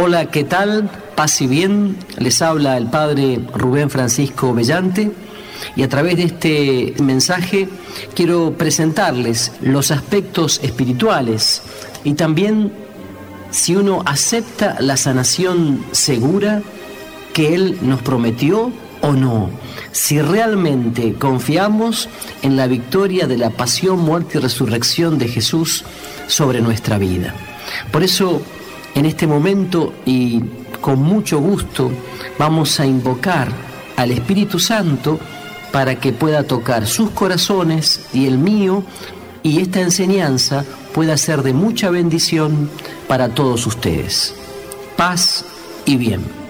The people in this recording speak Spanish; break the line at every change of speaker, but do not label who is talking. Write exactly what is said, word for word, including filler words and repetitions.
Hola, ¿qué tal? Paz y bien. Les habla el padre Rubén Francisco Bellante y a través de este mensaje quiero presentarles los aspectos espirituales y también si uno acepta la sanación segura que Él nos prometió o no, si realmente confiamos en la victoria de la pasión, muerte y resurrección de Jesús sobre nuestra vida. Por eso, en este momento y con mucho gusto, vamos a invocar al Espíritu Santo para que pueda tocar sus corazones y el mío, y esta enseñanza pueda ser de mucha bendición para todos ustedes. Paz y bien.